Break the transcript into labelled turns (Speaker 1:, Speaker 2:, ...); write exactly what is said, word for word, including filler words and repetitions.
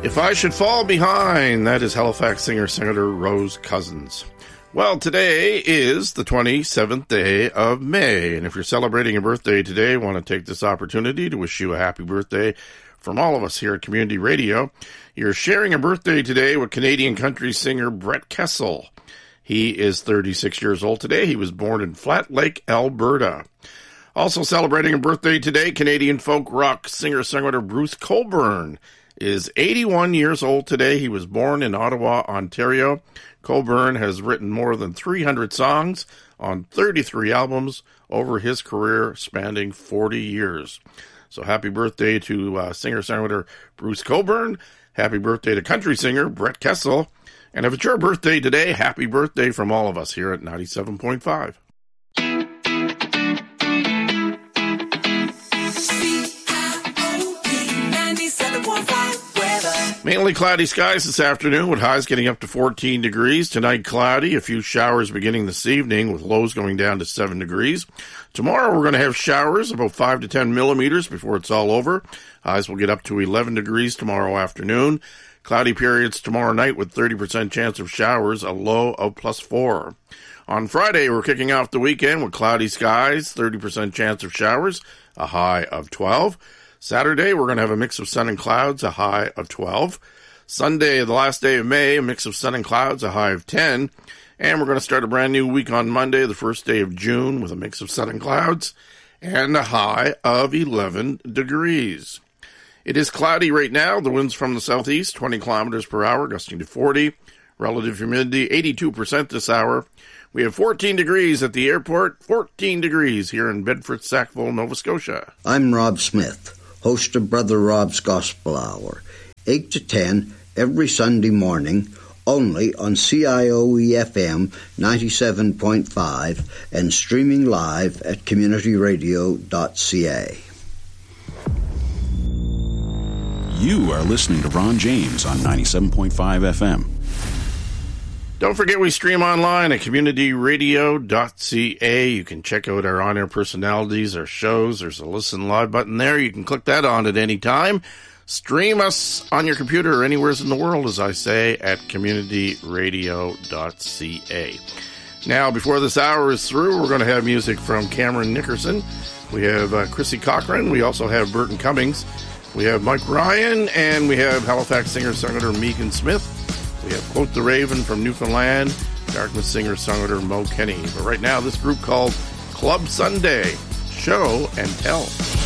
Speaker 1: If I Should Fall Behind, that is Halifax singer-songwriter Rose Cousins. Well, today is the twenty-seventh day of May, and if you're celebrating a birthday today, I want to take this opportunity to wish you a happy birthday from all of us here at Community Radio. You're sharing a birthday today with Canadian country singer Brett Kessel. He is thirty-six years old today. He was born in Flat Lake, Alberta. Also celebrating a birthday today, Canadian folk rock singer-songwriter Bruce Cockburn is eighty-one years old today. He was born in Ottawa, Ontario. Cockburn has written more than three hundred songs on thirty-three albums over his career spanning forty years. So happy birthday to uh, singer-songwriter Bruce Cockburn. Happy birthday to country singer Brett Kessel. And if it's your birthday today, happy birthday from all of us here at ninety-seven point five. Mainly cloudy skies this afternoon with highs getting up to fourteen degrees. Tonight cloudy, a few showers beginning this evening with lows going down to seven degrees. Tomorrow we're going to have showers, about five to ten millimeters before it's all over. Highs will get up to eleven degrees tomorrow afternoon. Cloudy periods tomorrow night with thirty percent chance of showers, a low of plus four. On Friday we're kicking off the weekend with cloudy skies, thirty percent chance of showers, a high of twelve. Saturday, we're going to have a mix of sun and clouds, a high of twelve. Sunday, the last day of May, a mix of sun and clouds, a high of ten. And we're going to start a brand new week on Monday, the first day of June, with a mix of sun and clouds, and a high of eleven degrees. It is cloudy right now. The wind's from the southeast, twenty kilometers per hour, gusting to forty. Relative humidity, eighty-two percent this hour. We have fourteen degrees at the airport, fourteen degrees here in Bedford, Sackville, Nova Scotia.
Speaker 2: I'm Rob Smith, host of Brother Rob's Gospel Hour, eight to ten every Sunday morning, only on C I O E F M ninety-seven point five and streaming live at community radio dot c a.
Speaker 3: You are listening to Ron James on ninety-seven point five F M.
Speaker 1: Don't forget we stream online at community radio dot c a. You can check out our on-air personalities, our shows. There's a listen live button there. You can click that on at any time. Stream us on your computer or anywhere in the world, as I say, at community radio dot c a. Now, before this hour is through, we're going to have music from Cameron Nickerson. We have uh, Chrissy Cochran. We also have Burton Cummings. We have Mike Ryan, and we have Halifax singer-songwriter Megan Smith. We have Quote the Raven from Newfoundland, Dartmouth singer-songwriter Mo Kenny. But right now, this group called Club Sunday, Show and Tell.